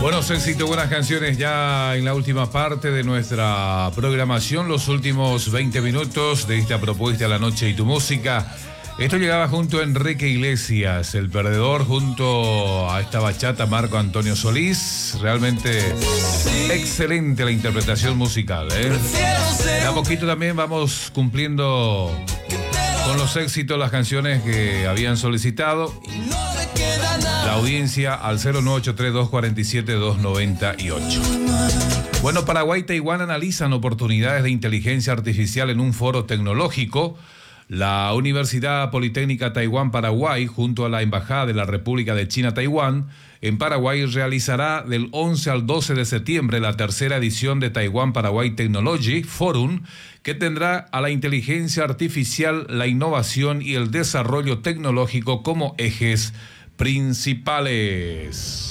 Buenos éxitos, buenas canciones ya en la última parte de nuestra programación, los últimos 20 minutos de esta propuesta La Noche y tu Música. Esto llegaba junto a Enrique Iglesias, el perdedor, junto a esta bachata Marco Antonio Solís. Realmente excelente la interpretación musical, ¿eh? De a poquito también vamos cumpliendo con los éxitos, las canciones que habían solicitado la audiencia al 0983-247-298. Bueno, Paraguay y Taiwán analizan oportunidades de inteligencia artificial en un foro tecnológico. La Universidad Politécnica Taiwán-Paraguay, junto a la Embajada de la República de China-Taiwán, en Paraguay realizará del 11 al 12 de septiembre la tercera edición de Taiwán-Paraguay Technology Forum, que tendrá a la inteligencia artificial, la innovación y el desarrollo tecnológico como ejes principales.